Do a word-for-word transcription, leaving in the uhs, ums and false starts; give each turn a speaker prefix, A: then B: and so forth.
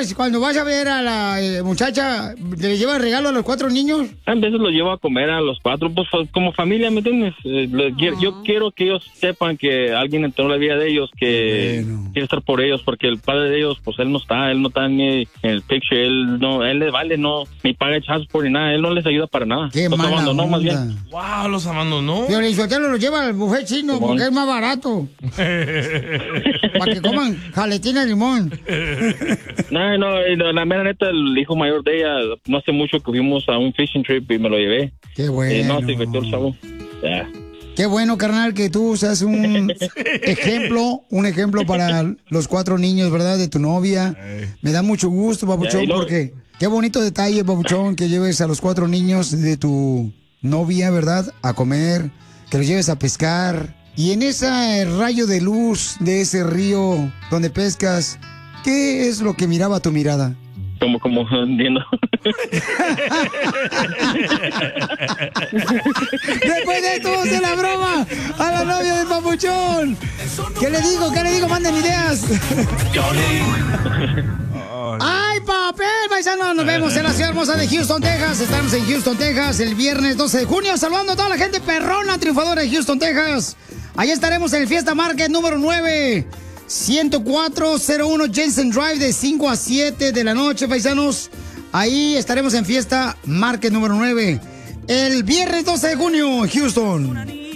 A: llevas, cuando vas a ver a la eh, muchacha, le llevas regalo a los cuatro niños?
B: A veces los llevo a comer a los cuatro, pues como familia, ¿me entiendes? Eh, lo- yo, yo quiero que ellos sepan que alguien entró en la vida de ellos, que
A: Bueno.
B: quiere estar por ellos, porque el padre de ellos, pues él no está, él no está ni en el picture, él no, él le vale, no, ni paga el child support ni nada, él no les ayuda para nada.
A: Qué
B: Los
A: mala
B: abandonó más
A: onda.
B: bien.
C: Wow, los abandonó.
A: Piolín Sotelo lo lleva al buffet chino
B: Simón.
A: porque es más barato. Para que coman jaletina de limón.
B: No, no, y la, la mera neta, el hijo mayor de ella, no hace mucho que fuimos a un fishing trip y me lo llevé.
A: Qué bueno.
B: Y no, se divirtió el chavo. Ya.
A: Qué bueno, carnal, que tú seas un ejemplo, un ejemplo para los cuatro niños, ¿verdad? De tu novia. Me da mucho gusto,
B: Ya,
A: papuchón,
B: y luego-
A: porque qué bonito detalle, papuchón, que lleves a los cuatro niños de tu novia, ¿verdad? A comer, que los lleves a pescar. Y en ese rayo de luz de ese río donde pescas, ¿qué es lo que miraba tu mirada?
B: Como, como, entiendo.
A: Después de esto, vamos a hacer la broma a la novia del papuchón. ¿Qué le digo? ¿Qué le digo? Manden ideas. ¡Ay, papel, paisano! Nos vemos en la ciudad hermosa de Houston, Texas. Estamos en Houston, Texas, el viernes doce de junio. Saludando a toda la gente perrona, triunfadora de Houston, Texas. Allá estaremos en el Fiesta Market número nueve. ciento cuatro cero uno Jensen Drive de cinco a siete de la noche, paisanos. Ahí estaremos en Fiesta Market número nueve. El viernes doce de junio, Houston.